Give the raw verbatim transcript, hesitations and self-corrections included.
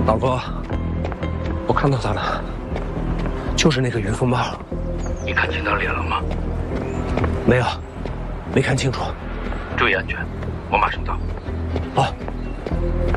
老哥，我看到他了，就是那个云风帽。 你看清他脸了吗？ 没有，没看清楚。 注意安全，我马上到。 好。